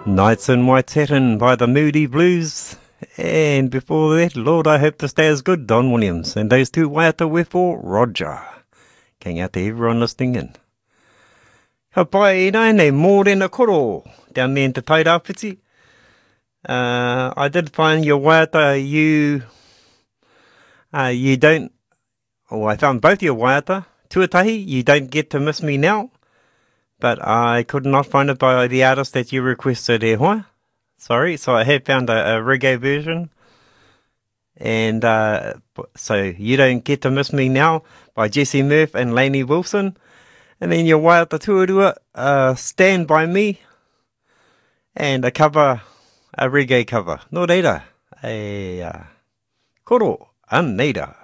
Nights in Waitären by the Moody Blues. And before that, Lord, I hope to stay as good, Don Williams. And those two waiata wefo, Roger. King out to everyone listening in. Ka pai e nei nei mōrena koro down there in Te Tairāwhiti. I did find your waiata, you don't, I found both your waiata. Tuatahi, you don't get to miss me now. But I could not find it by the artist that you requested, e hoa. Sorry, so I have found a reggae version. And so You Don't Get to Miss Me Now by Jesse Murph and Lainey Wilson. And then your waiata tuarua, Stand By Me. And a reggae cover. Nō reira, koro, anneira.